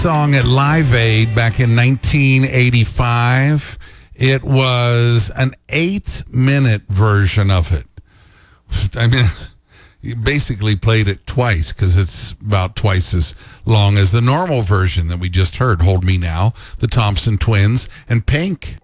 Song at Live Aid back in 1985. It was an 8-minute version of it. I mean, you basically played it twice because it's about twice as long as the normal version that we just heard. Hold Me Now, the Thompson Twins, and Pink.